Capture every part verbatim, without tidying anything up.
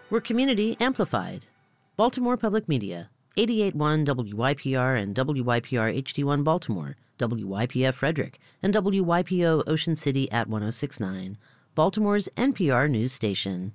We're community amplified. Baltimore Public Media, eighty-eight point one W Y P R and W Y P R H D one Baltimore, W Y P F Frederick, and W Y P O Ocean City at one oh six point nine, Baltimore's N P R news station.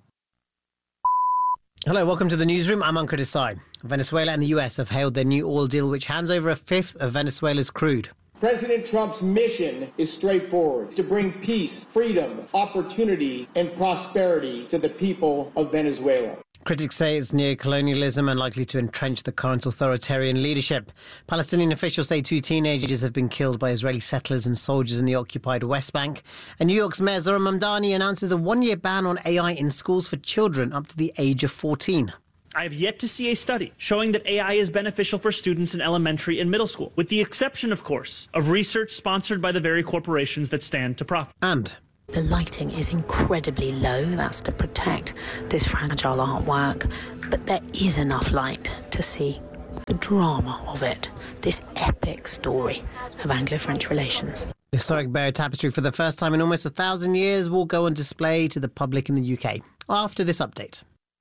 Hello, welcome to the newsroom. I'm Ankur Desai. Venezuela and the U S have hailed their new oil deal, which hands over a fifth of Venezuela's crude. President Trump's mission is straightforward: to bring peace, freedom, opportunity, and prosperity to the people of Venezuela. Critics say it's neo-colonialism and likely to entrench the current authoritarian leadership. Palestinian officials say two teenagers have been killed by Israeli settlers and soldiers in the occupied West Bank. And New York's Mayor Zohran Mamdani announces a one-year ban on A I in schools for children up to the age of fourteen. I have yet to see a study showing that A I is beneficial for students in elementary and middle school, with the exception, of course, of research sponsored by the very corporations that stand to profit. And the lighting is incredibly low. That's to protect this fragile artwork. But there is enough light to see the drama of it, this epic story of Anglo-French relations. The historic Bear Tapestry, for the first time in almost a thousand years, will go on display to the public in the U K. After this update.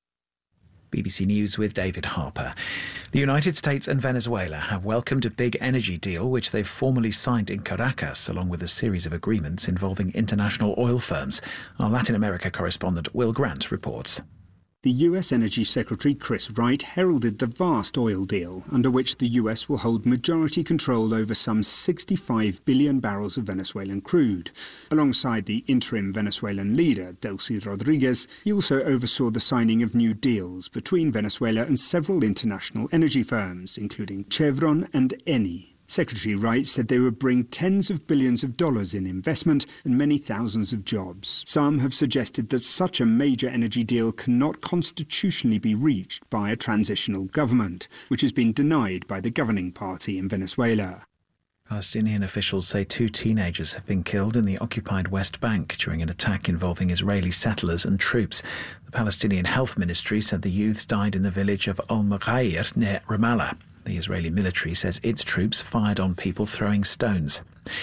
B B C News with David Harper. The United States and Venezuela have welcomed a big energy deal which they've formally signed in Caracas, along with a series of agreements involving international oil firms. Our Latin America correspondent Will Grant reports. The U S Energy Secretary Chris Wright heralded the vast oil deal, under which the U S will hold majority control over some sixty-five billion barrels of Venezuelan crude. Alongside the interim Venezuelan leader, Delcy Rodriguez, he also oversaw the signing of new deals between Venezuela and several international energy firms, including Chevron and Eni. Secretary Wright said they would bring tens of billions of dollars in investment and many thousands of jobs. Some have suggested that such a major energy deal cannot constitutionally be reached by a transitional government, which has been denied by the governing party in Venezuela. Palestinian officials say two teenagers have been killed in the occupied West Bank during an attack involving Israeli settlers and troops. The Palestinian Health Ministry said the youths died in the village of Al-Mughayr near Ramallah. The Israeli military says its troops fired on people throwing stones.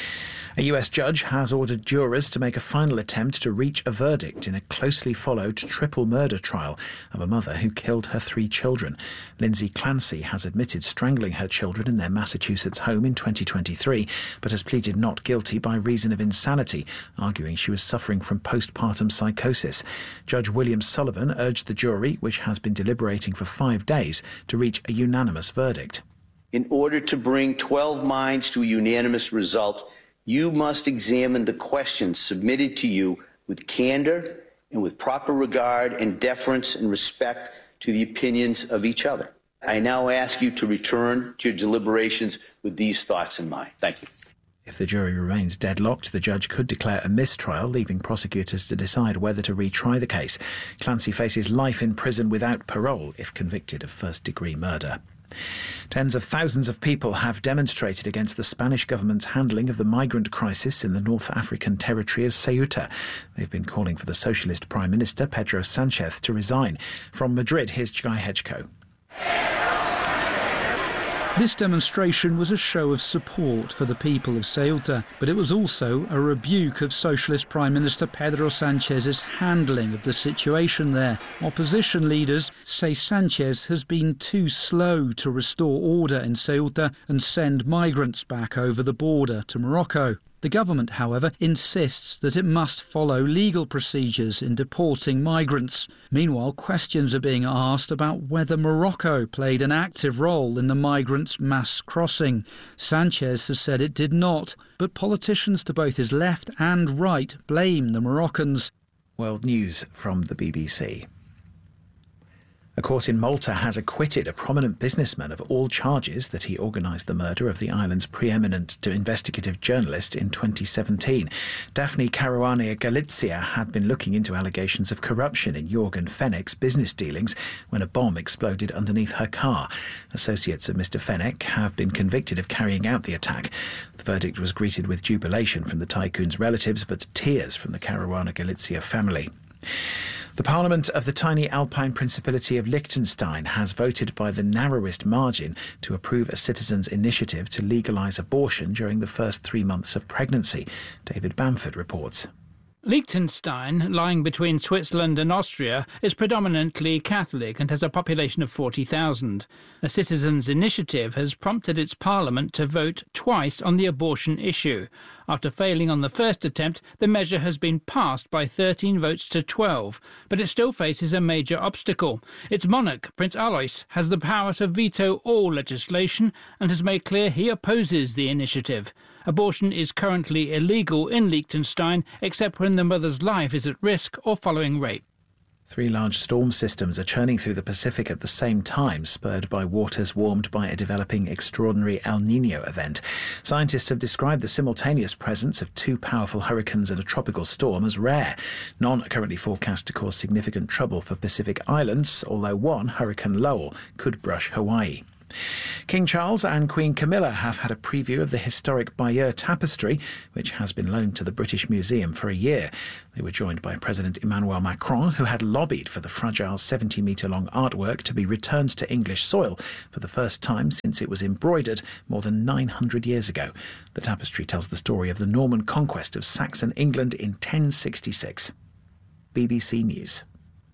A U S judge has ordered jurors to make a final attempt to reach a verdict in a closely followed triple murder trial of a mother who killed her three children. Lindsay Clancy has admitted strangling her children in their Massachusetts home in twenty twenty-three, but has pleaded not guilty by reason of insanity, arguing she was suffering from postpartum psychosis. Judge William Sullivan urged the jury, which has been deliberating for five days, to reach a unanimous verdict. In order to bring twelve minds to a unanimous result, you must examine the questions submitted to you with candor and with proper regard and deference and respect to the opinions of each other. I now ask you to return to your deliberations with these thoughts in mind. Thank you. If the jury remains deadlocked, the judge could declare a mistrial, leaving prosecutors to decide whether to retry the case. Clancy faces life in prison without parole if convicted of first-degree murder. Tens of thousands of people have demonstrated against the Spanish government's handling of the migrant crisis in the North African territory of Ceuta. They've been calling for the socialist Prime Minister Pedro Sanchez to resign. From Madrid, here's Guy Hedgecoe. This demonstration was a show of support for the people of Ceuta, but it was also a rebuke of Socialist Prime Minister Pedro Sanchez's handling of the situation there. Opposition leaders say Sanchez has been too slow to restore order in Ceuta and send migrants back over the border to Morocco. The government, however, insists that it must follow legal procedures in deporting migrants. Meanwhile, questions are being asked about whether Morocco played an active role in the migrants' mass crossing. Sanchez has said it did not, but politicians to both his left and right blame the Moroccans. World News from the B B C. A court in Malta has acquitted a prominent businessman of all charges that he organised the murder of the island's preeminent investigative journalist in twenty seventeen. Daphne Caruana Galizia had been looking into allegations of corruption in Jorgen Fenech's business dealings when a bomb exploded underneath her car. Associates of Mister Fenech have been convicted of carrying out the attack. The verdict was greeted with jubilation from the tycoon's relatives, but tears from the Caruana Galizia family. The Parliament of the tiny Alpine Principality of Liechtenstein has voted by the narrowest margin to approve a citizens' initiative to legalise abortion during the first three months of pregnancy. David Bamford reports. Liechtenstein, lying between Switzerland and Austria, is predominantly Catholic and has a population of forty thousand. A citizens' initiative has prompted its parliament to vote twice on the abortion issue. After failing on the first attempt, the measure has been passed by thirteen votes to twelve, but it still faces a major obstacle. Its monarch, Prince Alois, has the power to veto all legislation and has made clear he opposes the initiative. Abortion is currently illegal in Liechtenstein, except when the mother's life is at risk or following rape. Three large storm systems are churning through the Pacific at the same time, spurred by waters warmed by a developing extraordinary El Niño event. Scientists have described the simultaneous presence of two powerful hurricanes and a tropical storm as rare. None are currently forecast to cause significant trouble for Pacific islands, although one, Hurricane Lowell, could brush Hawaii. King Charles and Queen Camilla have had a preview of the historic Bayeux tapestry, which has been loaned to the British Museum for a year. They were joined by President Emmanuel Macron, who had lobbied for the fragile seventy-metre-long artwork to be returned to English soil for the first time since it was embroidered more than nine hundred years ago. The tapestry tells the story of the Norman conquest of Saxon England in ten sixty-six. B B C News.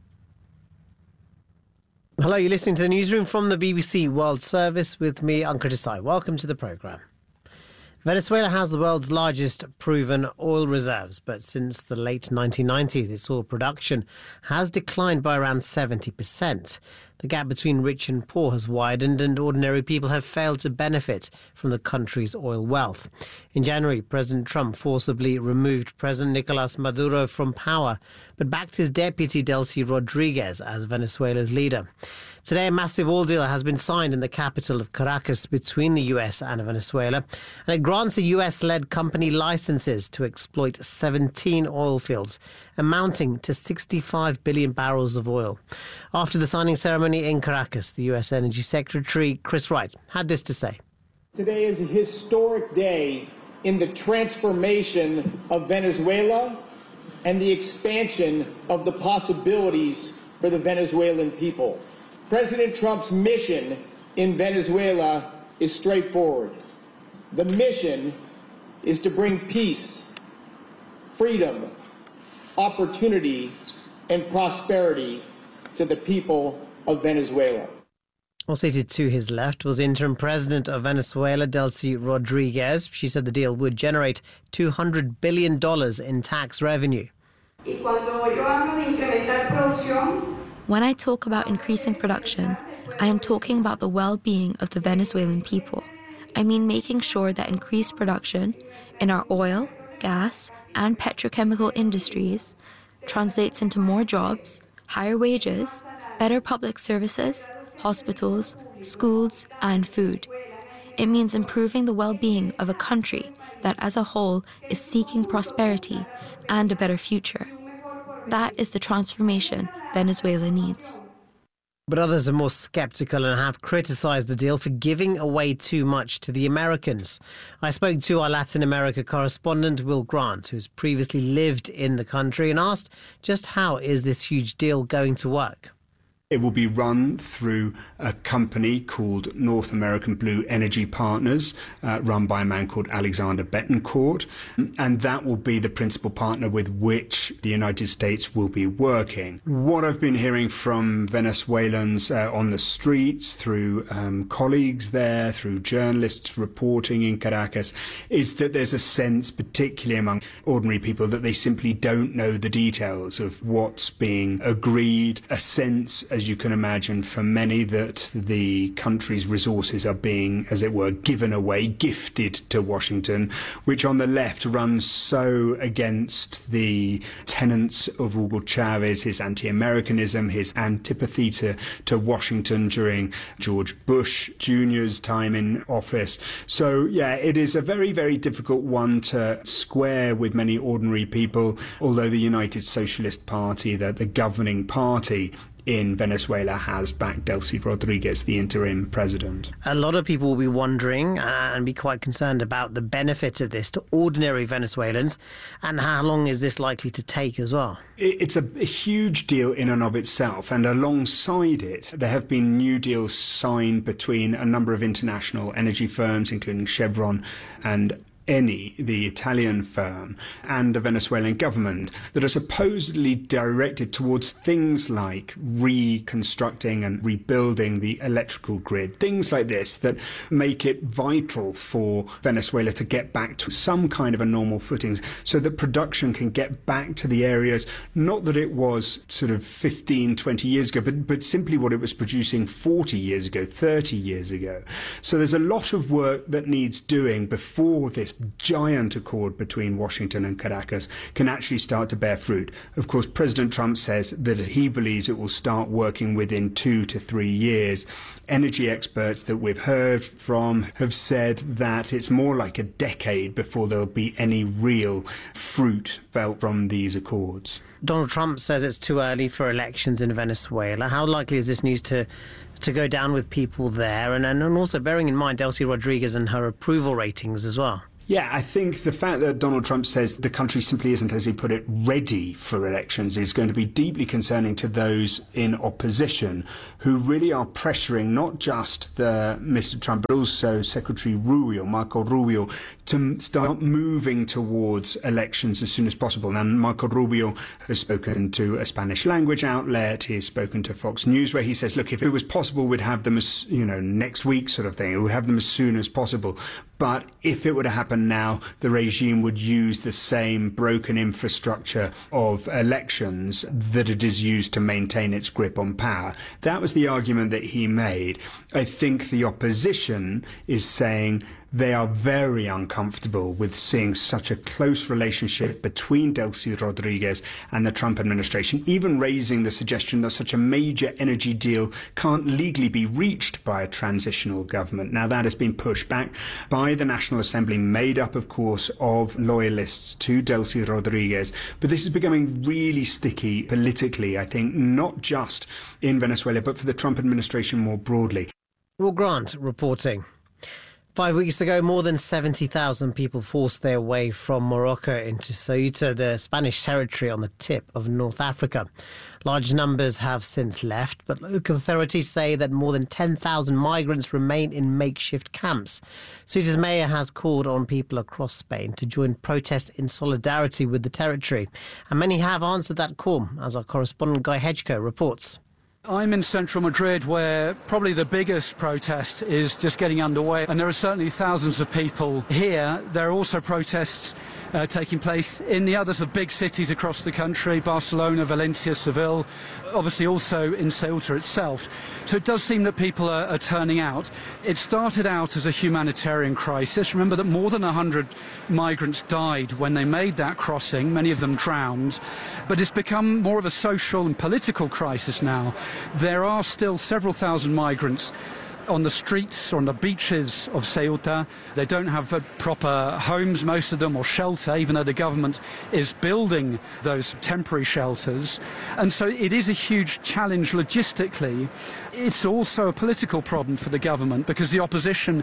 Hello, you're listening to the newsroom from the B B C World Service with me, Ankur Desai. Welcome to the programme. Venezuela has the world's largest proven oil reserves, but since the late nineteen nineties, its oil production has declined by around seventy percent. The gap between rich and poor has widened, and ordinary people have failed to benefit from the country's oil wealth. In January, President Trump forcibly removed President Nicolas Maduro from power, but backed his deputy Delcy Rodriguez as Venezuela's leader. Today, a massive oil deal has been signed in the capital of Caracas between the U S and Venezuela, and it grants a U S-led company licenses to exploit seventeen oil fields, amounting to sixty-five billion barrels of oil. After the signing ceremony in Caracas, the U S Energy Secretary Chris Wright had this to say. Today is a historic day in the transformation of Venezuela and the expansion of the possibilities for the Venezuelan people. President Trump's mission in Venezuela is straightforward. The mission is to bring peace, freedom, opportunity, and prosperity to the people of Venezuela. Well, seated to his left was interim president of Venezuela, Delcy Rodriguez. She said the deal would generate two hundred billion dollars in tax revenue. When I talk about increasing production, I am talking about the well-being of the Venezuelan people. I mean making sure that increased production in our oil, gas, and petrochemical industries translates into more jobs, higher wages, better public services, hospitals, schools, and food. It means improving the well-being of a country that as a whole is seeking prosperity and a better future. That is the transformation Venezuela needs. But others are more sceptical and have criticised the deal for giving away too much to the Americans. I spoke to our Latin America correspondent, Will Grant, who's previously lived in the country, and asked just how is this huge deal going to work? It will be run through a company called North American Blue Energy Partners, uh, run by a man called Alexander Betancourt, and that will be the principal partner with which the United States will be working. What I've been hearing from Venezuelans uh, on the streets, through um, colleagues there, through journalists reporting in Caracas, is that there's a sense, particularly among ordinary people, that they simply don't know the details of what's being agreed, a sense, as you can imagine, for many that the country's resources are being, as it were, given away, gifted to Washington, which on the left runs so against the tenets of Hugo Chavez, his anti-Americanism, his antipathy to, to Washington during George Bush Junior's time in office. So, yeah, it is a very, very difficult one to square with many ordinary people, although the United Socialist Party, the, the governing party in Venezuela, has backed Delcy Rodriguez, the interim president. A lot of people will be wondering and be quite concerned about the benefit of this to ordinary Venezuelans, and how long is this likely to take as well? It's a huge deal in and of itself, and alongside it, there have been new deals signed between a number of international energy firms, including Chevron and Eni, the Italian firm, and the Venezuelan government that are supposedly directed towards things like reconstructing and rebuilding the electrical grid, things like this that make it vital for Venezuela to get back to some kind of a normal footing so that production can get back to the areas, not that it was sort of fifteen, twenty years ago, but, but simply what it was producing forty years ago, thirty years ago. So there's a lot of work that needs doing before this giant accord between Washington and Caracas can actually start to bear fruit. Of course, President Trump says that he believes it will start working within two to three years. Energy experts that we've heard from have said that it's more like a decade before there'll be any real fruit felt from these accords. Donald Trump says it's too early for elections in Venezuela. How likely is this news to to go down with people there? And, and also bearing in mind Delcy Rodriguez and her approval ratings as well. Yeah, I think the fact that Donald Trump says the country simply isn't, as he put it, ready for elections is going to be deeply concerning to those in opposition who really are pressuring not just the Mister Trump, but also Secretary Rubio, Marco Rubio, to start moving towards elections as soon as possible. Now, Marco Rubio has spoken to a Spanish language outlet. He's spoken to Fox News, where he says, look, if it was possible, we'd have them as, you know, next week sort of thing. We'd have them as soon as possible. But if it were to happen now, the regime would use the same broken infrastructure of elections that it is used to maintain its grip on power. That was the argument that he made. I think the opposition is saying they are very uncomfortable with seeing such a close relationship between Delcy Rodriguez and the Trump administration, even raising the suggestion that such a major energy deal can't legally be reached by a transitional government. Now, that has been pushed back by the National Assembly, made up, of course, of loyalists to Delcy Rodriguez. But this is becoming really sticky politically, I think, not just in Venezuela, but for the Trump administration more broadly. Will Grant reporting. Five weeks ago, more than seventy thousand people forced their way from Morocco into Ceuta, the Spanish territory on the tip of North Africa. Large numbers have since left, but local authorities say that more than ten thousand migrants remain in makeshift camps. Ceuta's mayor has called on people across Spain to join protests in solidarity with the territory. And many have answered that call, as our correspondent Guy Hedgecoe reports. I'm in central Madrid, where probably the biggest protest is just getting underway, and there are certainly thousands of people here. There are also protests uh, taking place in the others of big cities across the country, Barcelona, Valencia, Seville, obviously also in Ceuta itself. So it does seem that people are, are turning out. It started out as a humanitarian crisis. Remember that more than one hundred migrants died when they made that crossing, many of them drowned. But it's become more of a social and political crisis now. There are still several thousand migrants on the streets or on the beaches of Ceuta. They don't have uh, proper homes, most of them, or shelter, even though the government is building those temporary shelters. And so it is a huge challenge logistically. It's also a political problem for the government, because the opposition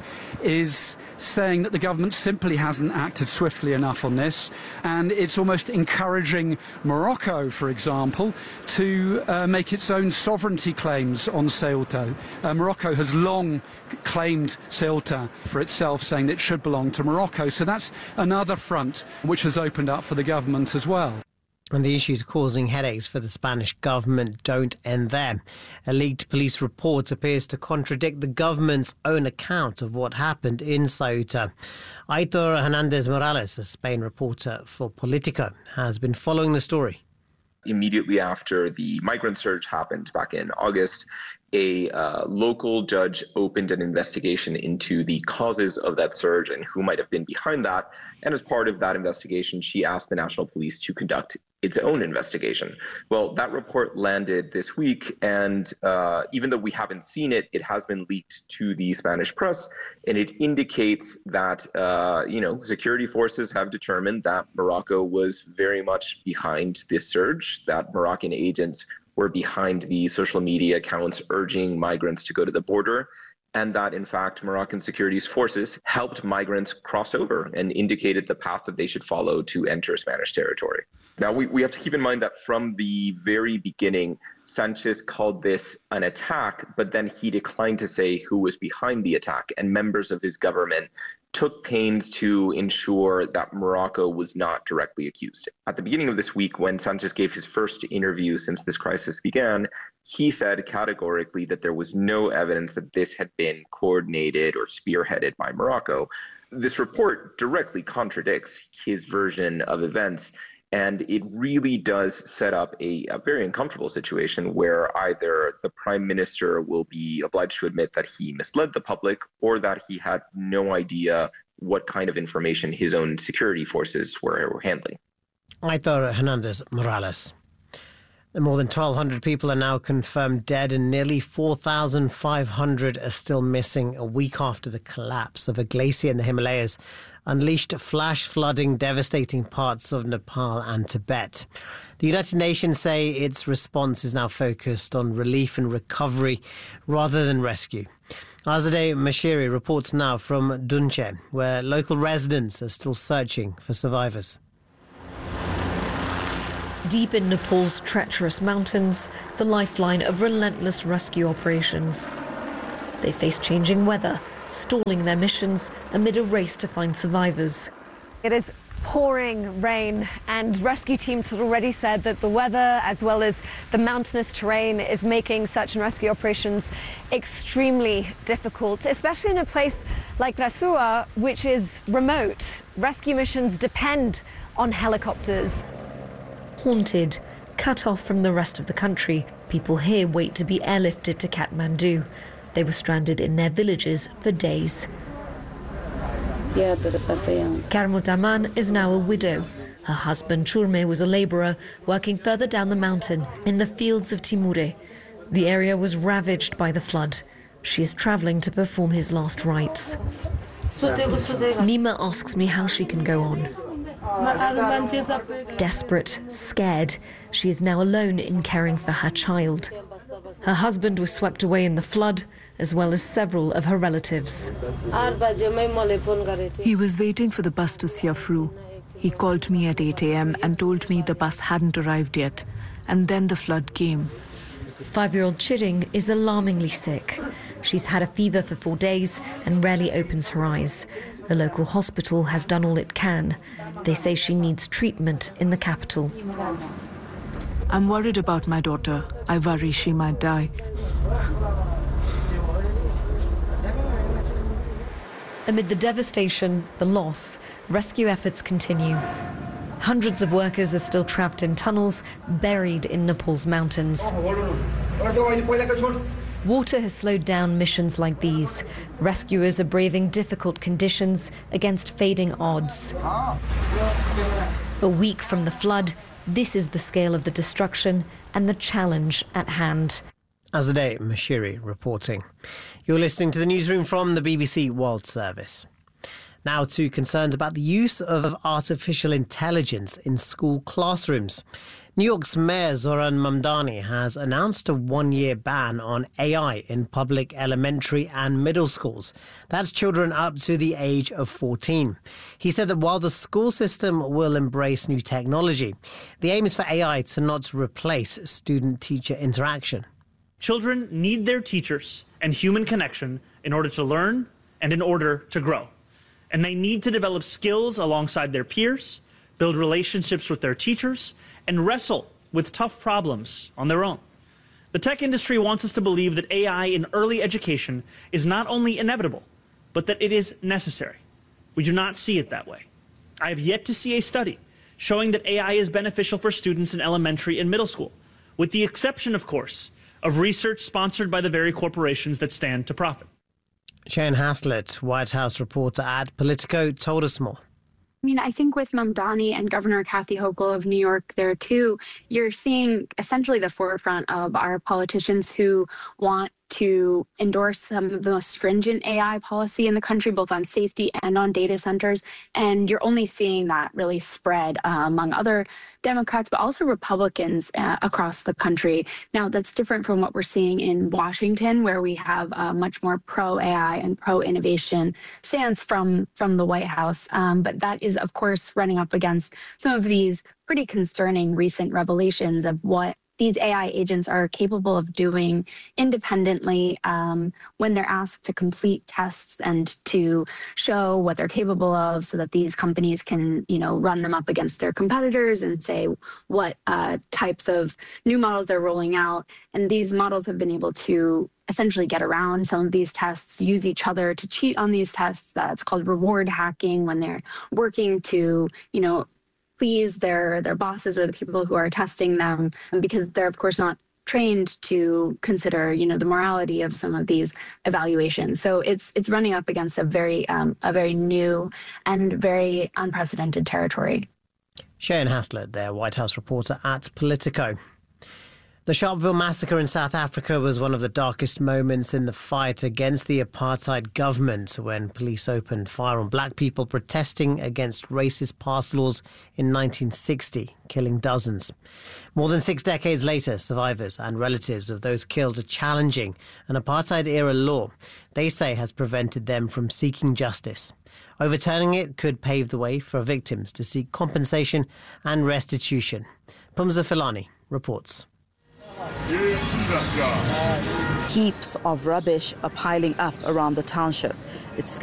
is saying that the government simply hasn't acted swiftly enough on this, and it's almost encouraging Morocco, for example, to uh, make its own sovereignty claims on Ceuta. Uh, Morocco has long claimed Ceuta for itself, saying that it should belong to Morocco. So that's another front which has opened up for the government as well. And the issues causing headaches for the Spanish government don't end there. A leaked police report appears to contradict the government's own account of what happened in Ceuta. Aitor Hernandez Morales, a Spain reporter for Politico, has been following the story. Immediately after the migrant surge happened back in August, a uh, local judge opened an investigation into the causes of that surge and who might have been behind that. And as part of that investigation, she asked the national police to conduct its own investigation. Well, that report landed this week, and uh, even though we haven't seen it, it has been leaked to the Spanish press, and it indicates that, uh, you know, security forces have determined that Morocco was very much behind this surge, that Moroccan agents were behind the social media accounts urging migrants to go to the border, and that, in fact, Moroccan security forces helped migrants cross over and indicated the path that they should follow to enter Spanish territory. Now, we, we have to keep in mind that from the very beginning, Sanchez called this an attack, but then he declined to say who was behind the attack, and members of his government took pains to ensure that Morocco was not directly accused. At the beginning of this week, when Sanchez gave his first interview since this crisis began, he said categorically that there was no evidence that this had been coordinated or spearheaded by Morocco. This report directly contradicts his version of events, and it really does set up a, a very uncomfortable situation where either the prime minister will be obliged to admit that he misled the public or that he had no idea what kind of information his own security forces were, were handling. Aitor Hernandez Morales. More than twelve hundred people are now confirmed dead and nearly four thousand five hundred are still missing a week after the collapse of a glacier in the Himalayas unleashed flash flooding devastating parts of Nepal and Tibet. The United Nations say its response is now focused on relief and recovery rather than rescue. Azadeh Mashiri reports now from Dunche, where local residents are still searching for survivors. Deep in Nepal's treacherous mountains, the lifeline of relentless rescue operations. They face changing weather, stalling their missions amid a race to find survivors. It is pouring rain, and rescue teams have already said that the weather as well as the mountainous terrain is making search and rescue operations extremely difficult, especially in a place like Rasua, which is remote. Rescue missions depend on helicopters. Haunted, cut off from the rest of the country, people here wait to be airlifted to Kathmandu. They were stranded in their villages for days. Karmot Aman is now a widow. Her husband Churme was a labourer working further down the mountain in the fields of Timure. The area was ravaged by the flood. She is travelling to perform his last rites. Nima asks me how she can go on. Desperate, scared, she is now alone in caring for her child. Her husband was swept away in the flood, as well as several of her relatives. He was waiting for the bus to Siafru. He called me at eight a.m. and told me the bus hadn't arrived yet, and then the flood came. Five-year-old Chiring is alarmingly sick. She's had a fever for four days and rarely opens her eyes. The local hospital has done all it can. They say she needs treatment in the capital. I'm worried about my daughter. I worry she might die. Amid the devastation, the loss, rescue efforts continue. Hundreds of workers are still trapped in tunnels, buried in Nepal's mountains. Water has slowed down missions like these. Rescuers are braving difficult conditions against fading odds. A week from the flood, this is the scale of the destruction and the challenge at hand. Azadeh Mashiri reporting. You're listening to the newsroom from the B B C World Service. Now to concerns about the use of artificial intelligence in school classrooms. New York's Mayor Zoran Mamdani has announced a one-year ban on A I in public elementary and middle schools. That's children up to the age of fourteen. He said that while the school system will embrace new technology, the aim is for A I to not replace student-teacher interaction. Children need their teachers and human connection in order to learn and in order to grow. And they need to develop skills alongside their peers, build relationships with their teachers, and wrestle with tough problems on their own. The tech industry wants us to believe that A I in early education is not only inevitable, but that it is necessary. We do not see it that way. I have yet to see a study showing that A I is beneficial for students in elementary and middle school, with the exception, of course, of research sponsored by the very corporations that stand to profit. Shane Haslett, White House reporter at Politico, told us more. I mean, I think with Mamdani and Governor Kathy Hochul of New York there too, you're seeing essentially the forefront of our politicians who want to endorse some of the most stringent A I policy in the country, both on safety and on data centers. And you're only seeing that really spread uh, among other Democrats, but also Republicans uh, across the country. Now, that's different from what we're seeing in Washington, where we have a much more pro-A I and pro-innovation stance from, from the White House. Um, but that is, of course, running up against some of these pretty concerning recent revelations of what these A I agents are capable of doing independently um, when they're asked to complete tests and to show what they're capable of, so that these companies can, you know, run them up against their competitors and say what uh, types of new models they're rolling out. And these models have been able to essentially get around some of these tests, use each other to cheat on these tests. That's called reward hacking, when they're working to, you know, please their their bosses or the people who are testing them, because they're of course not trained to consider, you know, the morality of some of these evaluations. So it's it's running up against a very um, a very new and very unprecedented territory. Shane Haslett there, White House reporter at Politico. The Sharpeville massacre in South Africa was one of the darkest moments in the fight against the apartheid government, when police opened fire on black people protesting against racist pass laws in nineteen sixty, killing dozens. More than six decades later, survivors and relatives of those killed are challenging an apartheid-era law they say has prevented them from seeking justice. Overturning it could pave the way for victims to seek compensation and restitution. Pumza Filani reports. Heaps of rubbish are piling up around the township. It's